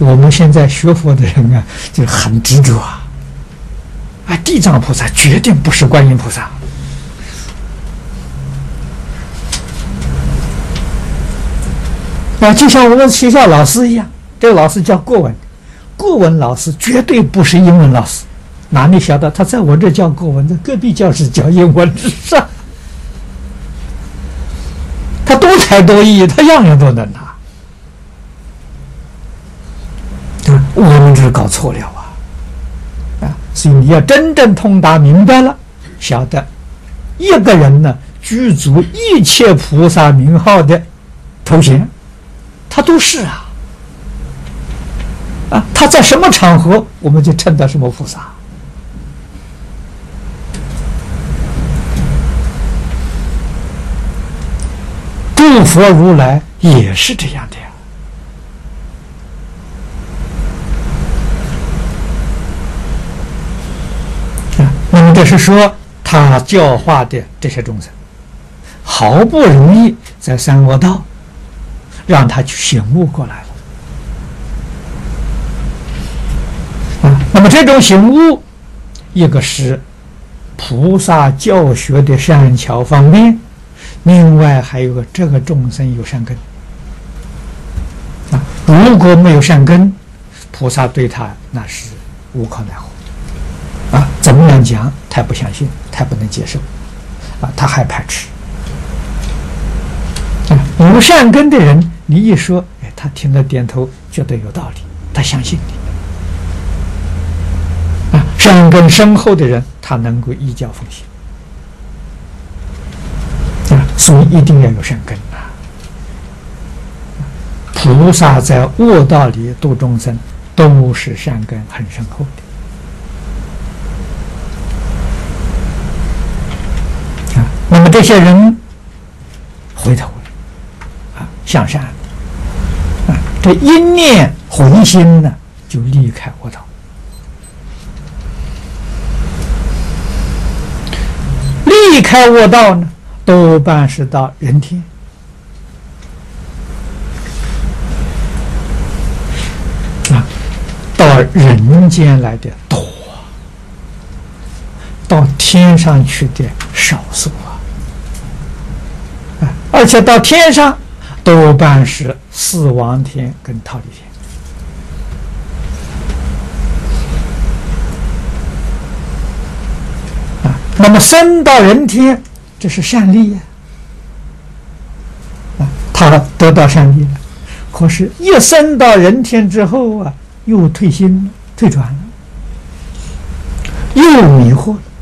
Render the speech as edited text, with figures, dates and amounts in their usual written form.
我们现在学佛的人啊，就很执着啊。地藏菩萨决定不是观音菩萨。就像我们学校老师一样，这个老师教国文，国文老师绝对不是英文老师。哪里晓得他在我这教国文，在隔壁教室教英文之上，他多才多艺，他样样都能拿。我们这搞错了所以你要真正通达明白了，晓得一个人呢具足一切菩萨名号的头衔，他都是他在什么场合我们就称他什么菩萨。诸佛如来也是这样的那么这是说他教化的这些众生好不容易在三恶道让他去醒悟过来了那么这种醒悟，一个是菩萨教学的善巧方面，另外还有个这个众生有善根如果没有善根，菩萨对他那是无可奈何怎么样讲他不相信，他不能接受他还排斥有善根的人，你一说他听了点头，觉得有道理，他相信你善根深厚的人，他能够依教奉行所以一定要有善根菩萨在恶道里度众生，都是善根很深厚的那么这些人回头向善这一念回心呢，就离开恶道。离开恶道呢，多半是到人天到人间来的多，到天上去的少数而且到天上多半是四王天跟忉利天那么升到人天，这是善利他得到善利了，可是一升到人天之后又退心了，退转了，又迷惑了